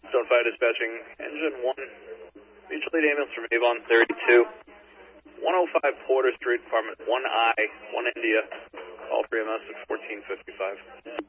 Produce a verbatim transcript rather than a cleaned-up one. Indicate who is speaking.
Speaker 1: Zone five dispatching, engine one, mutual aid ambulance from Avon thirty-two, one oh five Porter Street, apartment one I, one India, all three M S at fourteen fifty-five.